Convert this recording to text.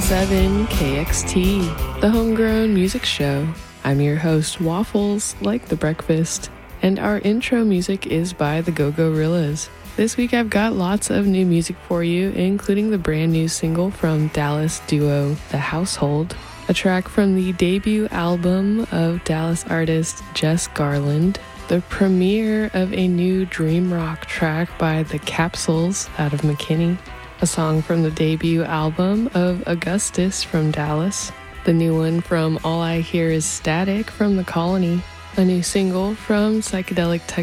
101.7 KXT, the homegrown music show. I'm your host, Waffles, like the breakfast, and our intro music is by the Go-Gorillas. This week I've got lots of new music for you, including the brand new single from Dallas duo The Household, a track from the debut album of Dallas artist Jess Garland, the premiere of a new dream rock track by The Capsules out of McKinney, a song from the debut album of Augustus from Dallas, the new one from All I Hear Is Static from The Colony, a new single from psychedelic